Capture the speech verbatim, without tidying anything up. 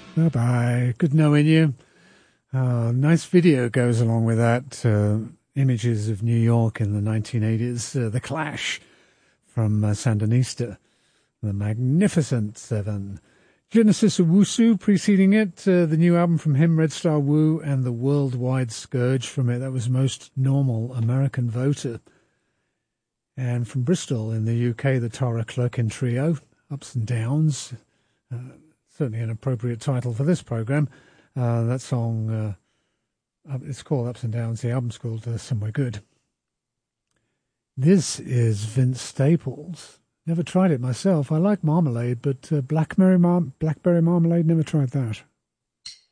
Bye-bye. Good knowing you. Uh, nice video goes along with that. Uh, images of New York in the nineteen eighties. Uh, the Clash from uh, Sandinista. The Magnificent Seven. Genesis Owusu preceding it. Uh, the new album from him, Red Star Woo, and the Worldwide Scourge from it. That was Most Normal American Voter. And from Bristol in the U K, the Tara Clerkin Trio. Ups and Downs. Uh, certainly an appropriate title for this program. Uh, that song, uh, it's called Ups and Downs. The album's called uh, Somewhere Good. This is Vince Staples. Never tried it myself. I like marmalade, but uh, blackberry, mar- blackberry marmalade, never tried that.